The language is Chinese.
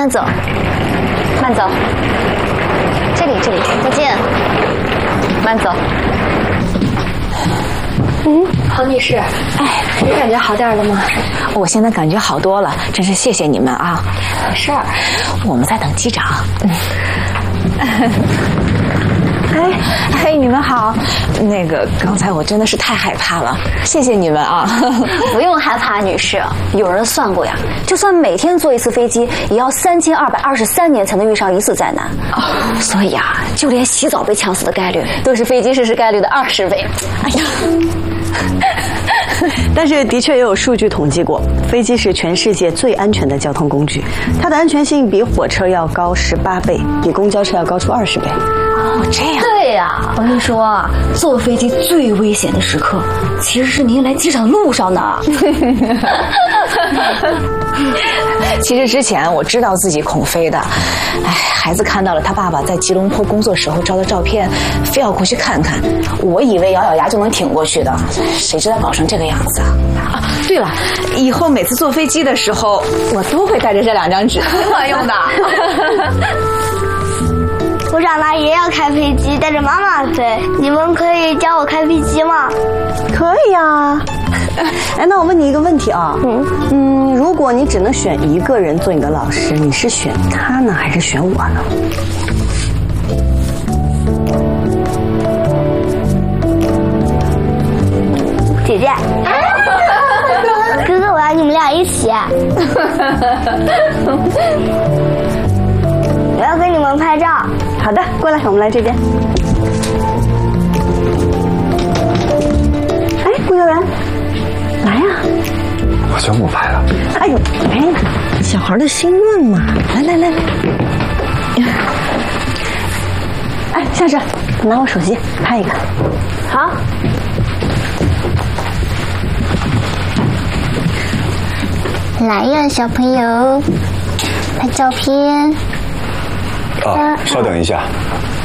慢走，慢走。这里，再见。慢走。 郝女士，你感觉好点了吗？ 我现在感觉好多了，真是谢谢你们啊！ 没事儿， 我们在等机长。你们好。那个刚才我真的是太害怕了，谢谢你们啊！ 不用害怕，女士，有人算过呀，就算每天坐一次飞机，也要3223年才能遇上一次灾难。所以啊，就连洗澡被呛死的概率，都是飞机失事概率的20倍。哎呀！ 但是的确也有数据统计过，飞机是全世界最安全的交通工具，它的安全性比火车要高18倍，比公交车要高出20倍。 这样？对呀，我跟你说啊，坐飞机最危险的时刻，其实是您来机场路上呢。 其实之前我知道自己恐飞的，孩子看到了他爸爸在吉隆坡工作时候照的照片，非要过去看看。我以为咬咬牙就能挺过去的，谁知道搞成这个样子啊！对了，以后每次坐飞机的时候，我都会带着这2张纸，很管用的。 我长大也要开飞机，带着妈妈飞。你们可以教我开飞机吗？ 可以啊。那我问你一个问题啊，如果你只能选一个人做你的老师，你是选他呢，还是选我呢？ 姐姐，哥哥，我要你们俩一起。我要给你们拍照。 好的，过来，我们来这边。工作人员，来呀！ 我就不拍了。 小孩的心愿嘛，来。夏婶，拿我手机拍一个。 好。来呀，小朋友，拍照片。 稍等一下。